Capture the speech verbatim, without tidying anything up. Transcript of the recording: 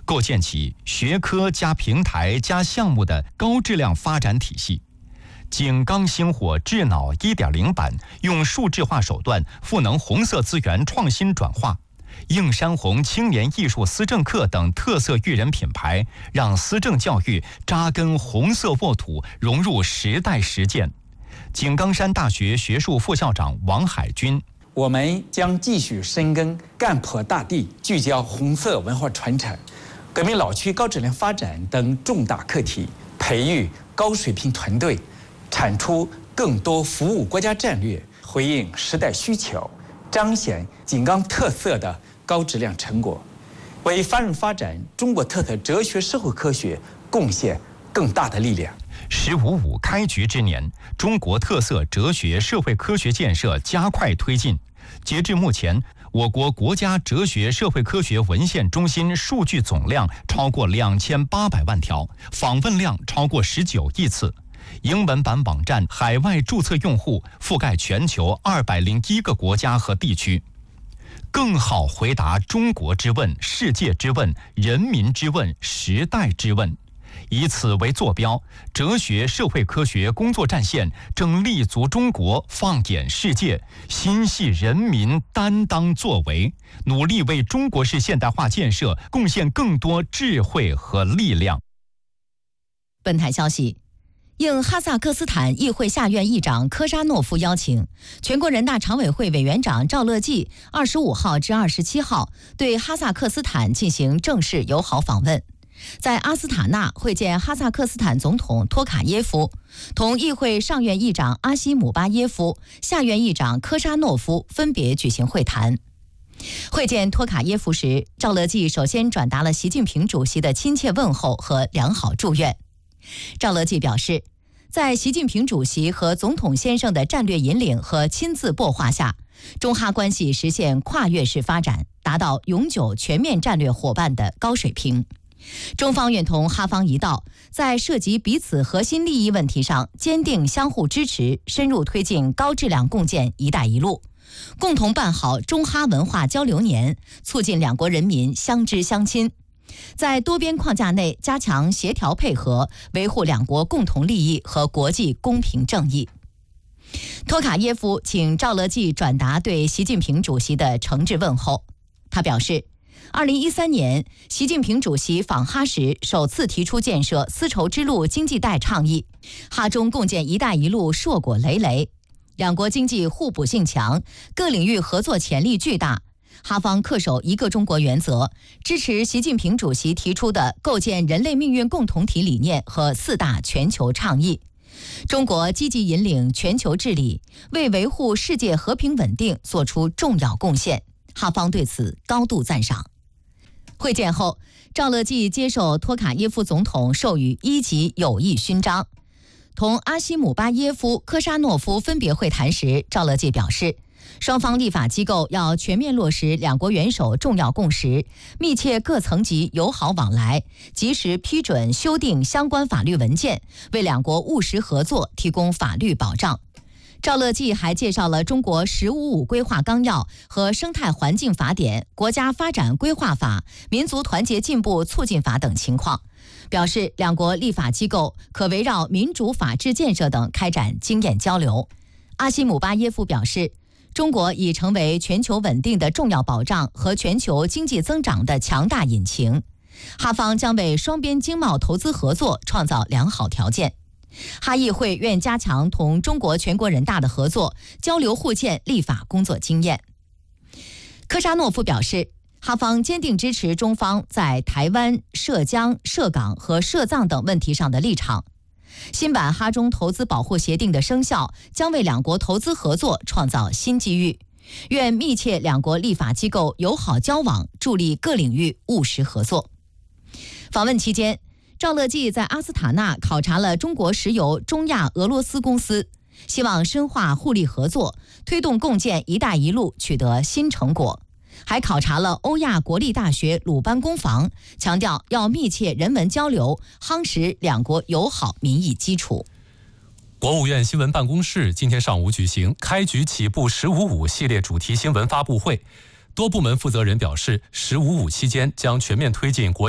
构建起学科加平台加项目的高质量发展体系。井冈星火智脑 一点零 版用数字化手段赋能红色资源创新转化。映山红青年艺术思政课等特色育人品牌，让思政教育扎根红色沃土，融入时代实践。井冈山大学学术副校长王海军： 我们将继续深耕干破大地，聚焦红色文化传承、革命老区高质量发展等重大课题，培育高水平团队，产出更多服务国家战略，回应时代需求，彰显井冈特色的高质量成果，为繁荣发展中国特色哲学社会科学贡献更大的力量。 十五五开局之年，中国特色哲学社会科学建设加快推进。截至目前，我国国家哲学社会科学文献中心数据总量超过两千八百万条，访问量超过十九亿次。英文版网站海外注册用户覆盖全球二百零一个国家和地区。更好回答中国之问、世界之问、人民之问、时代之问。以此为坐标，哲学社会科学工作战线正立足中国，放眼世界，心系人民，担当作为，努力为中国式现代化建设贡献更多智慧和力量。 本台消息，应哈萨克斯坦议会下院议长科扎诺夫邀请，全国人大常委会委员长赵乐际二十五号至二十七号对哈萨克斯坦进行正式友好访问，在阿斯塔纳会见哈萨克斯坦总统托卡耶夫，同议会上院议长阿西姆巴耶夫、下院议长科扎诺夫分别举行会谈。会见托卡耶夫时，赵乐际首先转达了习近平主席的亲切问候和良好祝愿。赵乐际表示，在习近平主席和总统先生的战略引领和亲自擘画下，中哈关系实现跨越式发展，达到永久全面战略伙伴的高水平。中方愿同哈方一道，在涉及彼此核心利益问题上坚定相互支持，深入推进高质量共建“一带一路”，共同办好中哈文化交流年，促进两国人民相知相亲。在多边框架内加强协调配合，维护两国共同利益和国际公平正义。托卡耶夫请赵乐际转达对习近平主席的诚挚问候。他表示，二零一三年，习近平主席访哈时首次提出建设丝绸之路经济带倡议，哈中共建“一带一路”硕果累累，两国经济互补性强，各领域合作潜力巨大。哈方恪守一个中国原则，支持习近平主席提出的构建人类命运共同体理念和四大全球倡议。中国积极引领全球治理，为维护世界和平稳定做出重要贡献，哈方对此高度赞赏。会见后，赵乐际接受托卡耶夫总统授予一级友谊勋章。同阿西姆巴耶夫、科沙诺夫分别会谈时，赵乐际表示，双方立法机构要全面落实两国元首重要共识，密切各层级友好往来，及时批准修订相关法律文件，为两国务实合作提供法律保障。赵乐际还介绍了中国“十五五”规划纲要和生态环境法典、国家发展规划法、民族团结进步促进法等情况，表示两国立法机构可围绕民主法治建设等开展经验交流。阿西姆巴耶夫表示，中国已成为全球稳定的重要保障和全球经济增长的强大引擎，哈方将为双边经贸投资合作创造良好条件。哈议会愿加强同中国全国人大的合作，交流互鉴立法工作经验。科沙诺夫表示，哈方坚定支持中方在台湾、涉疆、涉港和涉藏等问题上的立场。新版哈中投资保护协定的生效将为两国投资合作创造新机遇，愿密切两国立法机构友好交往，助力各领域务实合作。访问期间，赵乐际在阿斯塔纳考察了中国石油中亚俄罗斯公司，希望深化互利合作，推动共建“一带一路”取得新成果。还考察了欧亚国立大学鲁班工房，强调要密切人文交流，夯实两国友好民意基础。 国务院新闻办公室今天上午举行开局起步“十五五”系列主题新闻发布会，多部门负责人表示，“十五五”期间将全面推进国